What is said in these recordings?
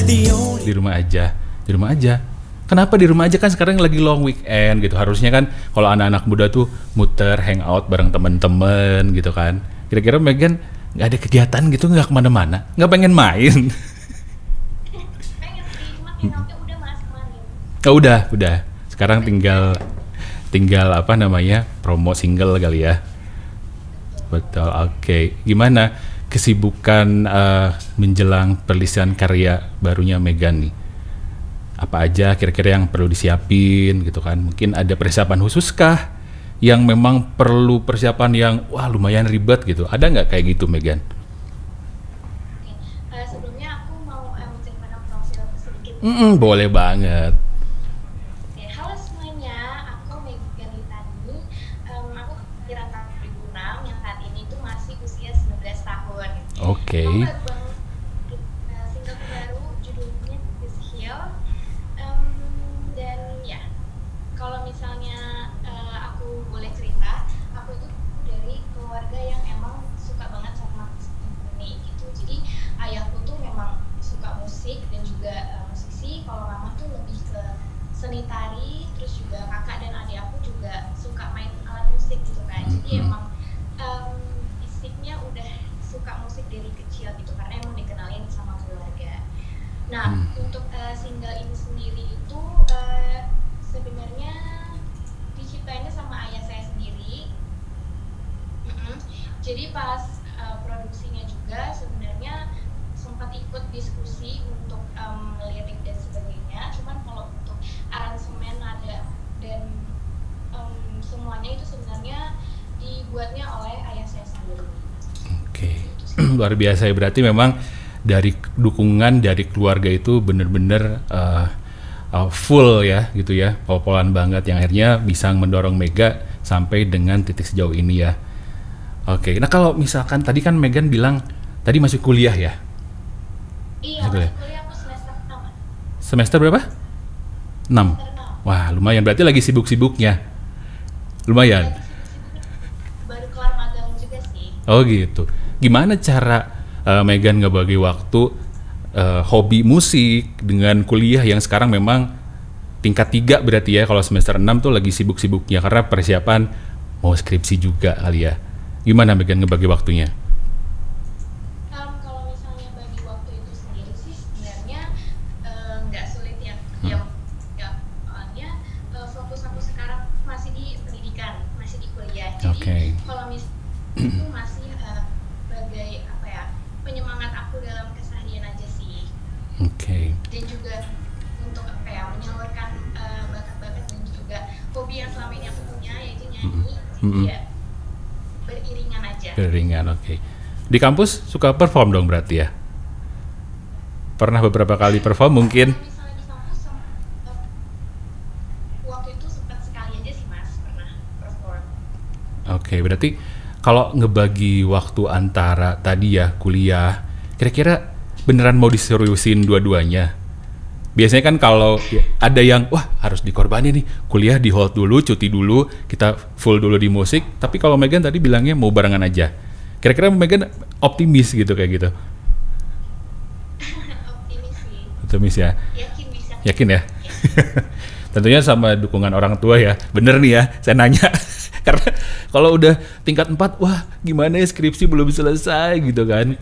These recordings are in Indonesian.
Di rumah aja. Kenapa di rumah aja? Kan sekarang lagi long weekend gitu. Harusnya kan kalau anak-anak muda tuh muter, hangout bareng temen-temen gitu kan. Kira-kira Megan nggak ada kegiatan gitu, nggak kemana-mana, nggak pengen main? Pengen sih, cuma hangoutnya udah mas kemarin. Oh, udah. Sekarang tinggal apa namanya, promo single kali ya. Betul, oke. Gimana kesibukan menjelang perilisan karya barunya Megan nih? Apa aja kira-kira yang perlu disiapin gitu kan? Mungkin ada persiapan khusus kah? Yang memang perlu persiapan yang wah lumayan ribet gitu. Ada nggak kayak gitu Megan? Oke, sebelumnya aku mau menceritakan profil sedikit. Boleh banget. Oke, halo semuanya, aku Megan Litani. Aku kelahiran tahun 2006 yang saat ini tuh masih usia 19 tahun. Oke. Aku baru banget single terbaru judulnya This Hill. Dan ya, kalau misalnya aku boleh cerita, aku itu dari keluarga yang emang suka banget sama seni gitu. Jadi ayahku tuh memang suka musik dan juga musisi. Kalau mama tuh lebih ke seni tari, terus juga kakak dan adik aku juga suka main alat musik gitu kan. Jadi emang basicnya udah suka musik dari kecil gitu karena emang dikenalin sama keluarga. Nah, untuk single ini sendiri itu sebenarnya diciptainnya sama ayah saya sendiri. Jadi pas produksinya juga sebenarnya sempat ikut diskusi untuk lirik dan sebagainya. Cuman kalau untuk aransemen nada dan semuanya itu sebenarnya dibuatnya oleh ayah saya sendiri. Oke. Luar biasa ya, berarti memang dari dukungan dari keluarga itu bener-bener full ya gitu ya, pol-polan banget yang akhirnya bisa mendorong Mega sampai dengan titik sejauh ini ya. Oke, nah kalau misalkan tadi kan Megan bilang tadi masih kuliah ya? Iya, masih kuliah aku semester 6. Semester berapa? 6. Semester 6. Wah, lumayan, berarti lagi sibuk-sibuknya. Lumayan. Baru kelar magang juga sih. Oh gitu. Gimana cara Megan ngebagi waktu hobi musik dengan kuliah yang sekarang memang tingkat 3 berarti ya, kalau semester 6 tuh lagi sibuk-sibuknya karena persiapan mau skripsi juga kali ya. Gimana Megan ngebagi waktunya? Kalau misalnya bagi waktu itu sendiri sih sebenarnya nggak sulit ya. Soalnya fokus aku sekarang masih di pendidikan, masih di kuliah. Jadi kalau misalnya itu masih sebagai apa ya, penyemangat aku dalam keseharian aja sih. Oke. Dan juga untuk apa ya, menyalurkan bakat-bakat dan juga hobi yang selama ini aku punya, yaitu nyanyi. Jadi ya beriringan aja. Beriringan, oke. Di kampus suka perform dong berarti ya? Pernah beberapa kali perform mungkin? Kalau misalnya di kampus waktu itu sempat sekali aja sih mas pernah perform. Oke, berarti kalau ngebagi waktu antara tadi ya kuliah, kira-kira beneran mau diseriusin dua-duanya? Biasanya kan kalau ada yang wah harus dikorbanin nih, kuliah di hold dulu, cuti dulu, kita full dulu di musik. Tapi kalau Megan tadi bilangnya mau barengan aja. Kira-kira Megan optimis gitu kayak gitu? Optimis sih. Optimis ya? Yakin bisa. Yakin ya? Tentunya sama dukungan orang tua ya. Bener nih ya, saya nanya. Karena kalau udah tingkat 4, wah gimana ya skripsi belum selesai gitu kan.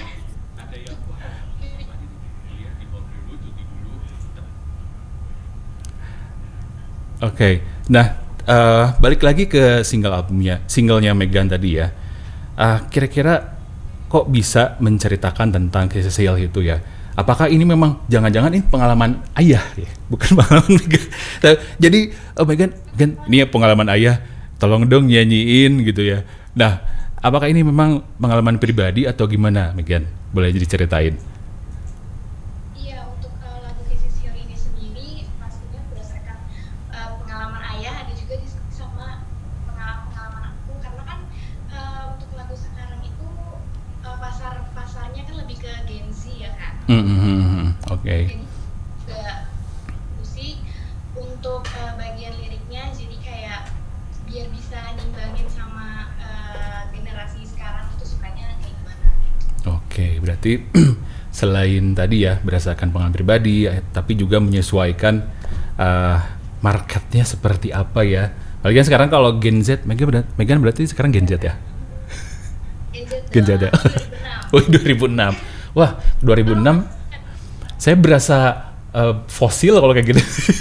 Oke, nah balik lagi ke singlenya Megan tadi ya. Kira-kira kok bisa menceritakan tentang kisah Sale itu ya? Apakah ini memang jangan-jangan ini pengalaman ayah ya, bukan pengalaman Megan? Jadi Megan, ini ya pengalaman ayah, tolong dong nyanyiin gitu ya. Nah, apakah ini memang pengalaman pribadi atau gimana Megan? Boleh jadi ceritain? Iya, untuk lagu Kisih Sial ini sendiri pastinya berdasarkan pengalaman ayah, ada juga sama pengalaman aku, karena kan untuk lagu sekarang itu pasarnya kan lebih ke Gen Z ya kan. Oke. Jadi juga musik untuk bagian liriknya, jadi kayak biar bisa nimbangin sama generasi sekarang itu sukanya kayak gimana. Oke, berarti selain tadi ya berdasarkan pengalaman pribadi, tapi juga menyesuaikan eh, marketnya seperti apa ya. Apalagi kan sekarang kalau Gen Z, Megan berarti sekarang Gen Z ya? Gen Z ya? Oh 2006. Wah 2006 saya berasa fosil kalau kayak gitu.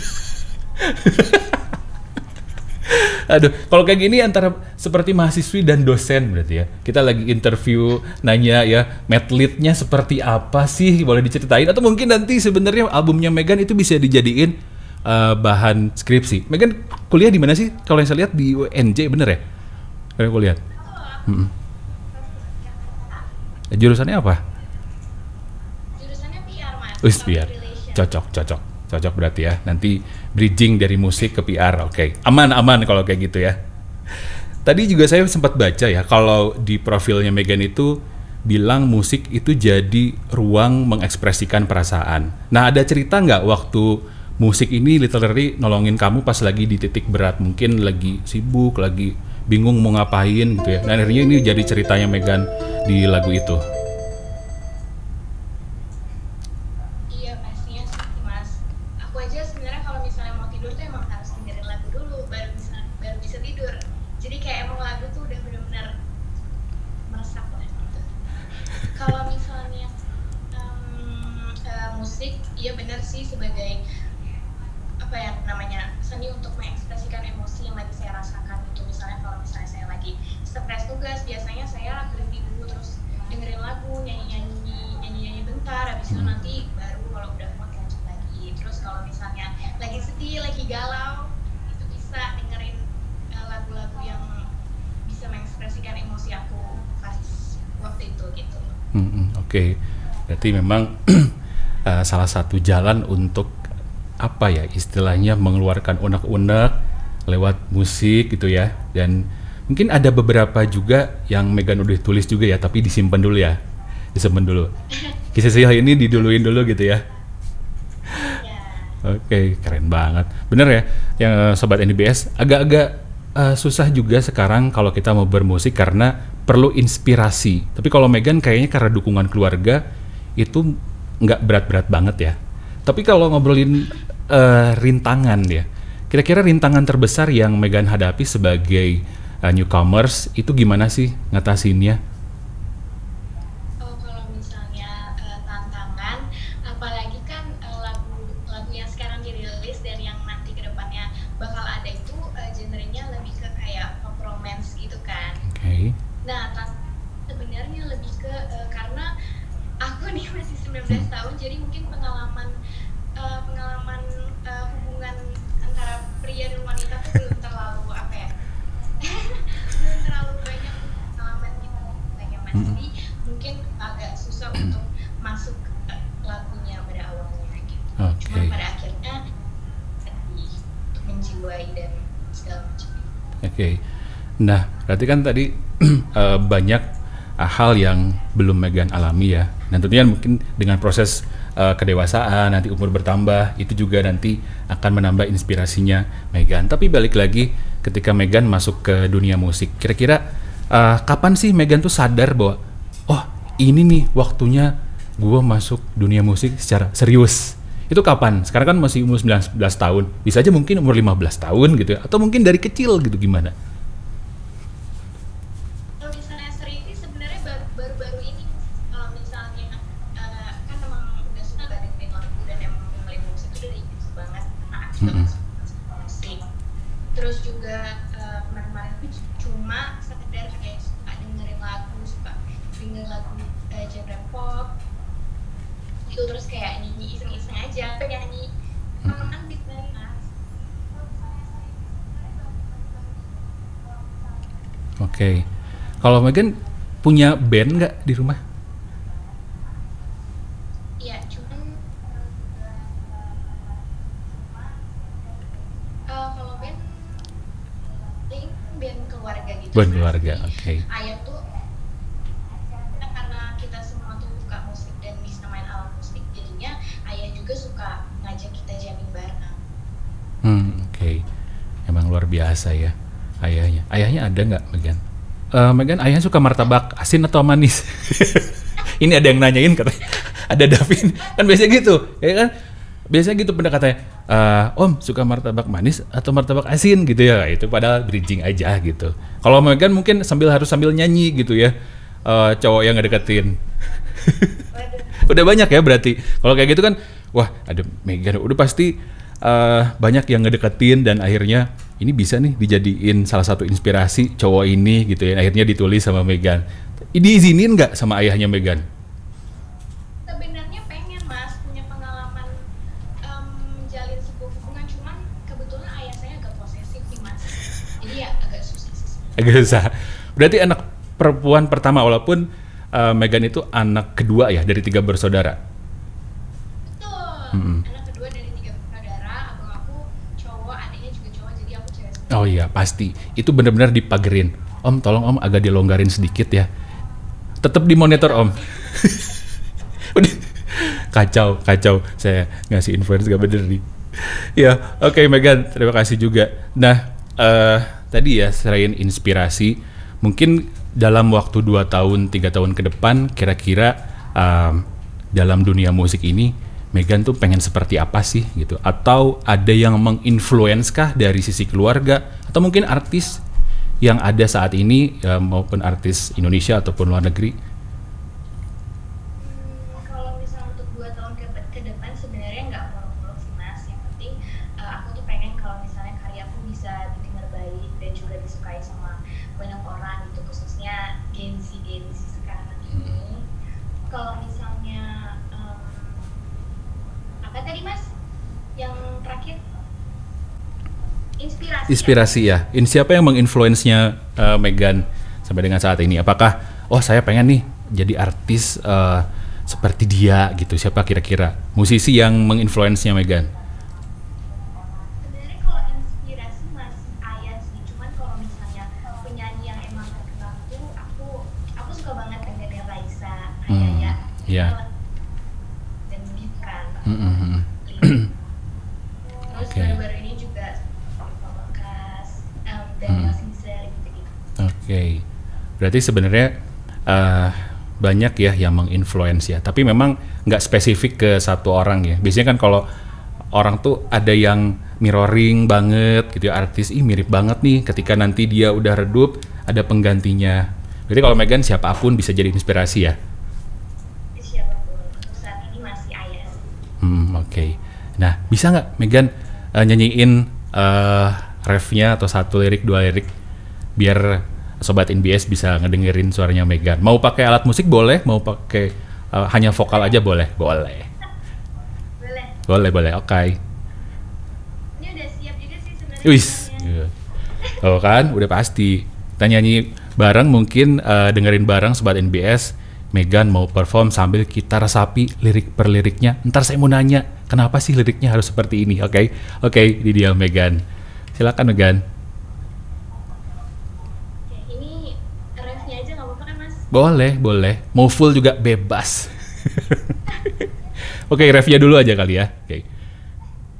Aduh, kalau kayak gini antara seperti mahasiswi dan dosen berarti ya. Kita lagi interview, nanya ya, medlead-nya seperti apa sih? Boleh diceritain? Atau mungkin nanti sebenarnya albumnya Megan itu bisa dijadiin bahan skripsi. Megan kuliah di mana sih? Kalau yang saya lihat di UNJ, bener ya? Kalian kuliah? Jurusannya apa? Jurusannya PR, Mas. PR. Cocok berarti ya. Nanti bridging dari musik ke PR. Oke. Aman kalau kayak gitu ya. Tadi juga saya sempat baca ya, kalau di profilnya Megan itu bilang musik itu jadi ruang mengekspresikan perasaan. Nah, ada cerita nggak waktu musik ini literally nolongin kamu pas lagi di titik berat, mungkin lagi sibuk, lagi bingung mau ngapain gitu ya. Dan akhirnya ini jadi ceritanya Megan di lagu itu. Iya pastinya sih Mas. Aku aja sebenarnya kalau misalnya mau tidur tuh emang harus dengerin lagu dulu baru bisa tidur. Jadi kayak emang lagu tuh udah benar-benar meresap lah gitu. Kalau misalnya musik, iya benar sih sebagai apa ya namanya seni untuk mengekspresikan emosi yang lagi saya rasakan gitu. Misalnya kalau misalnya saya lagi stres tugas, biasanya saya berhenti dulu terus dengerin lagu, nyanyi bentar, habis itu nanti baru kalau udah mood lanjut lagi. Terus kalau misalnya lagi sedih, lagi galau, itu bisa dengerin lagu-lagu yang bisa mengekspresikan emosi aku pas waktu itu gitu. Oke. Berarti memang salah satu jalan untuk apa ya istilahnya mengeluarkan unek-unek lewat musik gitu ya. Dan mungkin ada beberapa juga yang Megan udah tulis juga ya, tapi disimpan dulu ya. Kisah ini diduluin dulu gitu ya. Oke, keren banget. Bener ya, yang Sobat NDBS, agak-agak susah juga sekarang kalau kita mau bermusik karena perlu inspirasi. Tapi kalau Megan kayaknya karena dukungan keluarga itu nggak berat-berat banget ya. Tapi kalau ngobrolin rintangan ya, kira-kira rintangan terbesar yang Megan hadapi sebagai newcomers itu gimana sih ngatasinnya? Oh, kalau misalnya tantangan, apalagi kan lagu yang sekarang dirilis dan yang nanti kedepannya bakal ada itu genrenya lebih ke kayak pop romance gitu kan. Oke. Nah, sebenarnya lebih ke karena aku nih masih 19 tahun, jadi mungkin pengalaman hubungan antara pria dan wanita tuh belum terlalu apa ya, belum terlalu banyak pengalaman gitu kayaknya Mas. Jadi mungkin agak susah untuk masuk lagunya pada awalnya gitu. Cuma pada akhirnya untuk menjiwai dan segala macam. Oke. Nah, berarti kan tadi banyak hal yang belum Megan alami ya. Dan tentunya mungkin dengan proses kedewasaan, nanti umur bertambah, itu juga nanti akan menambah inspirasinya Megan. Tapi balik lagi ketika Megan masuk ke dunia musik, kira-kira kapan sih Megan tuh sadar bahwa oh ini nih waktunya gue masuk dunia musik secara serius? Itu kapan? Sekarang kan masih umur 19 tahun, bisa aja mungkin umur 15 tahun gitu ya, atau mungkin dari kecil gitu, gimana? Terus juga kemarin-kemarin tuh cuma sekedar kayak suka dengerin lagu, suka denger lagu genre pop itu, terus kayak nyanyi iseng-iseng aja, nyanyi teman beat Mas. Oke. Kalau Megan punya band nggak di rumah? Band keluarga, oke. Ayah tuh karena kita semua tuh suka musik dan bisa main alat musik, jadinya ayah juga suka ngajak kita jamming bareng. Oke. Emang luar biasa ya ayahnya. Ayahnya ada nggak Megan? Megan, ayahnya suka martabak asin atau manis? Ini ada yang nanyain katanya. ada Davin kan biasanya gitu ya kan, biasanya gitu pendekatannya, Om suka martabak manis atau martabak asin gitu ya, itu padahal bridging aja gitu. Kalau Megan mungkin harus sambil nyanyi gitu ya, cowok yang ngedeketin. Udah banyak ya berarti kalau kayak gitu kan, wah ada Megan udah pasti banyak yang ngedeketin dan akhirnya ini bisa nih dijadiin salah satu inspirasi cowok ini gitu ya, akhirnya ditulis sama Megan. Diizinin nggak sama ayahnya Megan? Sebenarnya pengen mas punya pengalaman menjalin sebuah hubungan, cuman kebetulan ayah saya agak posesif nih mas, jadi ya agak susah sih. Agak susah. Berarti anak perempuan pertama, walaupun Megan itu anak kedua ya dari 3 bersaudara. Betul. Anak kedua dari 3 bersaudara, abang aku cowok, adiknya juga cowok, jadi aku cewek semua. Oh iya pasti. Itu benar-benar dipagerin. Om tolong om agak dilonggarin sedikit ya. Tetap dimonitor om. Udah. Kacau. Saya ngasih influence gak bener nih. Ya, oke Megan, terima kasih juga. Nah, tadi ya selain inspirasi, mungkin dalam waktu 2 tahun, 3 tahun ke depan, kira-kira dalam dunia musik ini, Megan tuh pengen seperti apa sih gitu? Atau ada yang menginfluence kah dari sisi keluarga? Atau mungkin artis yang ada saat ini, ya, maupun artis Indonesia ataupun luar negeri? Kalau misalnya untuk 2 tahun ke depan sebenarnya nggak muluk-muluk sih mas. Yang penting aku tuh pengen kalau misalnya karya aku bisa didengar baik dan juga disukai sama banyak orang gitu, khususnya Gen Z sekarang ini. Kalau misalnya apa tadi mas? Yang terakhir inspirasi Ya. Siapa yang menginfluence-nya Megan sampai dengan saat ini? Apakah saya pengen nih jadi artis seperti dia gitu? Siapa kira-kira musisi yang menginfluence-nya Megan? Sebenarnya kalau inspirasi masih ayah sih, cuman kalau misalnya penyanyi yang emang terkenal tuh aku suka banget dengerin Raisa, Ayaya, Iya. dan gitu kan. Terus Oke. baru-baru ini juga Pamungkas, Daniel Caesar gitu-gitu. Oke. Berarti sebenarnya banyak ya yang menginfluence ya. Tapi memang nggak spesifik ke satu orang ya. Biasanya kan kalau orang tuh ada yang mirroring banget gitu ya, artis mirip banget nih, ketika nanti dia udah redup ada penggantinya. Berarti kalau Megan siapapun bisa jadi inspirasi ya. Siapapun untuk saat ini masih ayah sih. Oke. Nah, bisa nggak Megan nyanyiin refnya atau 1 lirik 2 lirik biar sobat NBS bisa ngedengerin suaranya Megan? Mau pakai alat musik boleh, mau pakai hanya vokal aja boleh? Boleh. Oke. Ini udah siap juga sih sebenarnya. Wis. Oh kan, udah pasti. Kita nyanyi bareng, mungkin dengerin bareng sobat NBS. Megan mau perform sambil kita resapi lirik per liriknya. Ntar saya mau nanya, kenapa sih liriknya harus seperti ini? Oke, ini dia Megan. Silakan Megan. Oke, ini refnya aja nggak apa-apa kan mas? Boleh. Mau full juga bebas. Oke, refnya dulu aja kali ya. Oke.